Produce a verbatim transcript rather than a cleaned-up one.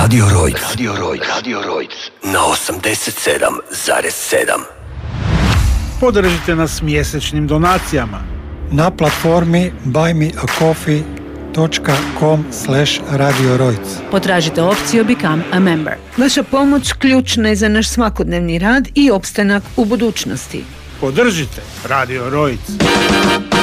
Radio Rojc. Radio Rojc. Radio Rojc. Na osamdeset sedam zarez sedam. Podržite nas mjesečnim donacijama na platformi buy me a coffee dot com slash radio rojc. Potražite opciju Become a Member. Vaša pomoć ključna je za naš svakodnevni rad i opstanak u budućnosti. Podržite Radio Rojc.